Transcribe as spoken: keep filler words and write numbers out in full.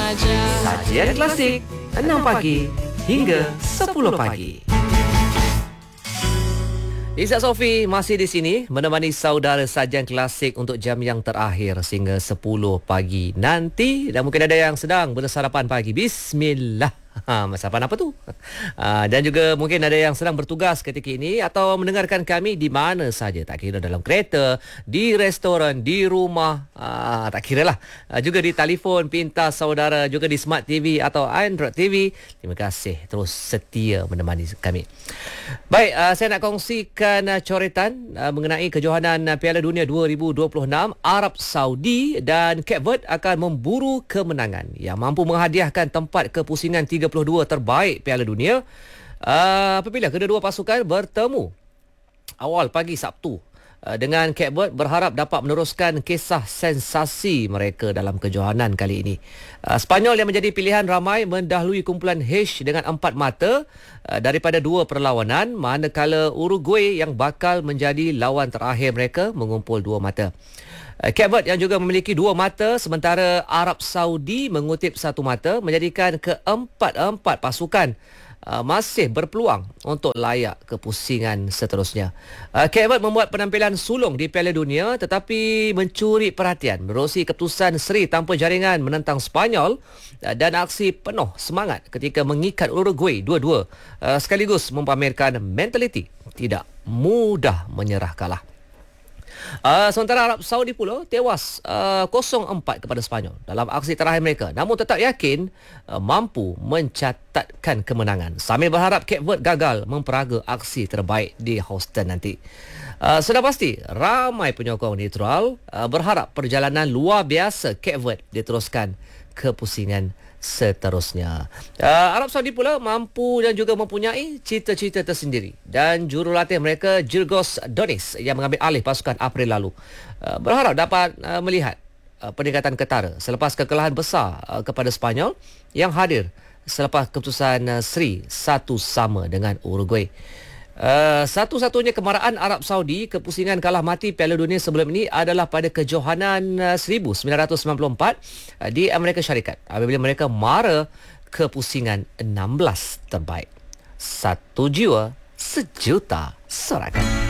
saja. Sajian klasik enam pagi hingga sepuluh pagi. Izzat Sofi masih di sini menemani saudara sajian klasik untuk jam yang terakhir sehingga sepuluh pagi nanti. Dan mungkin ada yang sedang bersarapan pagi. Bismillah. Ha, sarapan apa tu? Ha, dan juga mungkin ada yang sedang bertugas ketika ini atau mendengarkan kami di mana saja. Tak kira dalam kereta, di restoran, di rumah, ha, tak kira lah. Ha, juga di telefon pintar saudara, juga di Smart T V atau Android T V. Terima kasih terus setia menemani kami. Baik, uh, saya nak kongsikan uh, coretan uh, mengenai kejohanan uh, Piala Dunia dua ribu dua puluh enam. Arab Saudi dan Cape Verde akan memburu kemenangan yang mampu menghadiahkan tempat ke pusingan tiga puluh dua terbaik Piala Dunia uh, apabila kedua-dua pasukan bertemu awal pagi Sabtu. Uh, dengan Cape Verde berharap dapat meneruskan kisah sensasi mereka dalam kejohanan kali ini. Uh, Spanyol yang menjadi pilihan ramai mendahului kumpulan H dengan empat mata uh, daripada dua perlawanan, manakala Uruguay yang bakal menjadi lawan terakhir mereka mengumpul dua mata. Uh, Cape Verde yang juga memiliki dua mata sementara Arab Saudi mengutip satu mata menjadikan keempat-empat pasukan Uh, masih berpeluang untuk layak ke pusingan seterusnya. Uh, Cape Verde membuat penampilan sulung di Piala Dunia tetapi mencuri perhatian menerusi keputusan seri tanpa jaringan menentang Spanyol uh, dan aksi penuh semangat ketika mengikat Uruguay dua-dua uh, sekaligus mempamerkan mentaliti tidak mudah menyerah kalah. Uh, sementara Arab Saudi pula tewas uh, kosong empat kepada Spanyol dalam aksi terakhir mereka, namun tetap yakin uh, mampu mencatatkan kemenangan sambil berharap Cape Verde gagal memperaga aksi terbaik di Houston nanti. Uh, sudah pasti ramai penyokong neutral uh, berharap perjalanan luar biasa Cape Verde diteruskan ke pusingan seterusnya. Uh, Arab Saudi pula mampu dan juga mempunyai cita-cita tersendiri dan jurulatih mereka Jirgos Donis yang mengambil alih pasukan April lalu uh, berharap dapat uh, melihat uh, peningkatan ketara selepas kekalahan besar uh, kepada Spanyol yang hadir selepas keputusan uh, seri satu sama dengan Uruguay. Uh, satu-satunya kemarahan Arab Saudi ke pusingan kalah mati Piala Dunia sebelum ini adalah pada kejohanan uh, seribu sembilan ratus sembilan puluh empat uh, di Amerika Syarikat apabila mereka mara ke pusingan enam belas terbaik. Satu jiwa, sejuta sorakan.